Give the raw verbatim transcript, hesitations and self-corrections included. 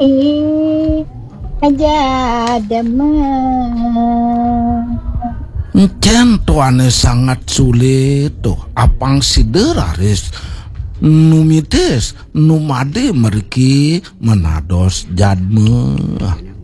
eh aja demam. Encen tuane sangat sulit tuh apang sideraris numites numade merki menados jadme